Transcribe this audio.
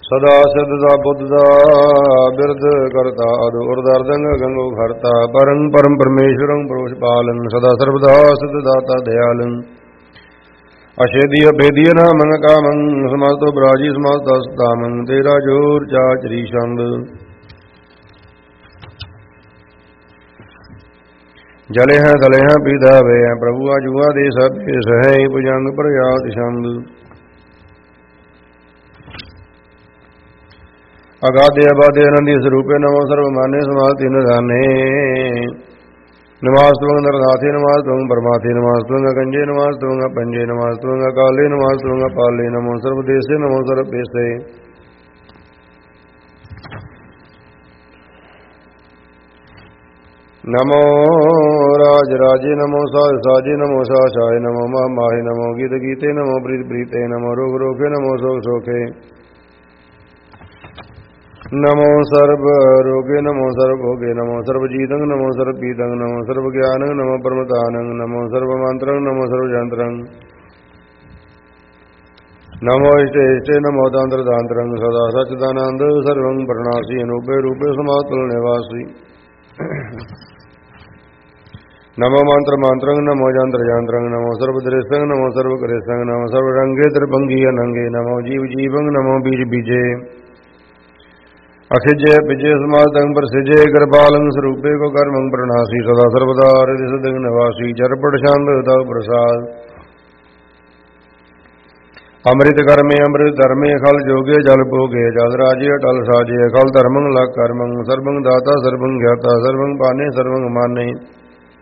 ਸਦਾ ਸਿਧ ਦਾ ਬੁੱਧ ਦਾ ਬਿਰਧ ਕਰਤਾ ਅਦੁ ਉਰਦਰਦੰਗ ਗੰਗੋ ਖਰਤਾ ਪਰੰ ਪਰਮ ਪਰਮੇਸ਼ਵਰੰ ਪਰੋਸ਼ ਪਾਲੰ ਸਦਾ ਸਰਬਦਾ ਸਿਧ ਦਾਤਾ ਦਇਆਲੰ ਅਛੇਦੀ ਅਭੇਦੀ ਨਾਮੰ ਕਾਮੰ ਸਮਸਤੋ ਬਰਾਜੀ ਸਮਸਤ ਸਤਾਮੰ ਤੇਰਾ ਜੋਰ ਚਾਚਰੀ ਛੰਦ ਜਲੇ ਹੈ ਤਲੇ ਹੈ ਪੀਦਾ ਵੇ ਪ੍ਰਭੂ ਆਜੂਆ ਦੇ ਸਭ ਸਹਿ ਭੁਜੰਗ ਪ੍ਰਯਾਤ ਛੰਦ ਅਗਾਧੇ ਅਬਾਧੇ ਅਨੰਦੀ ਸਰੂਪੇ ਨਮੋ ਸਰਵ ਮਾਨੇ ਸਮਾਸ ਤਿਨ ਦਾਨੇ ਨਮਾਸ ਤੁੰਗ ਨਰਨਾਥੇ ਨਮਾਸ ਤੁੰਗ ਪਰਮਾਥੇ ਨਮਾਸ ਤੁੰਗ ਗੰਜੇ ਨਮਾਸ ਤੁੰਗ ਪੰਜੇ ਨਮਾਸ ਤੁੰਗ ਕਾਲੇ ਨਮਾਸ ਤੁੰਗ ਪਾਲੇ ਨਮੋ ਸਰਵ ਦੇਸੇ ਨਮੋ ਸਰਵ ਪੇਸੇ ਨਮੋ ਰਾਜ ਰਾਜੇ ਨਮੋ ਸਾਜ ਸਾਜੇ ਨਮੋ ਸਾਸ਼ਾਏ ਨਮੋ ਮਾ ਮਾਹੇ ਨਮੋ ਗੀਤ ਗੀਤੇ ਨਮੋ ਪ੍ਰੀਤ ਪ੍ਰੀਤੇ ਨਮੋ ਰੋਗ ਰੋਗੇ ਨਮੋ ਸੋਖ ਸੋਖੇ ਨਮੋ ਸਰਬ ਰੋਗੇ ਨਮੋ ਸਰਬ ਭੋਗੇ ਨਮੋ ਸਰਬ ਜੀਤੰ ਨਮੋ ਸਰਬ ਪੀਤੰ ਨਮੋ ਸਰਬ ਗਿਆਨੰ ਨਮੋ ਪਰਮਤਾਨੰ ਨਮੋ ਸਰਬ ਮੰਤਰੰ ਨਮੋ ਸਰਬ ਜੰਤਰੰ ਨਮੋ ਇਸ਼ਟੇ ਇਸ਼ਟੇ ਨਮੋ ਤੰਤਰ ਤਾਂਤਰੰ ਸਦਾ ਸਚਿਦਾਨੰਦ ਸਰਵੰ ਪ੍ਰਣਾਸੀ ਅਨੂਪੇ ਰੂਪੇ ਸਮਾਤੁਲ ਨਿਵਾਸੀ ਨਮੋ ਮੰਤਰ ਮੰਤਰੰ ਨਮੋ ਜੰਤਰ ਜੰਤਰੰ ਨਮੋ ਸਰਬ ਦ੍ਰਿਸ਼ੰ ਨਮੋ ਸਰਬ ਕ੍ਰਿਸ਼ੰ ਨਮੋ ਸਰਬ ਰੰਗੇ ਤ੍ਰਿਭੰਗੀ ਅਨੰਗੇ ਨਮੋ ਜੀਵ ਜੀਵੰ ਨਮੋ ਬੀਜ ਬੀਜੇ ਅਖਿਜੇ ਪਿਜੇ ਸਮਾਦੰ ਪ੍ਰਸਿਜੇ ਕਿਰਪਾਲੰ ਸਰੂਪੇ ਕੋ ਕਰਮੰ ਪ੍ਰਣਾਸੀ ਸਦਾ ਸਰਬਦਾ ਰਿਦਿ ਸਦਿ ਨਿਵਾਸੀ ਚਰਪਟ ਛੰਦ ਤਉ ਪ੍ਰਸਾਦ ਅੰਮ੍ਰਿਤ ਕਰਮੇ ਅੰਮ੍ਰਿਤ ਧਰਮੇ ਖਲ ਜੋਗੇ ਜਲ ਭੋਗੇ ਜਲ ਰਾਜੇ ਅਟਲ ਸਾਜੇ ਖਲ ਧਰਮੰ ਲਗ ਕਰਮੰ ਸਰਬੰ ਦਾਤਾ ਸਰਬੰ ਗਿਆਤਾ ਸਰਬੰ ਪਾਨੇ ਸਰਬੰ ਮਾਨੇ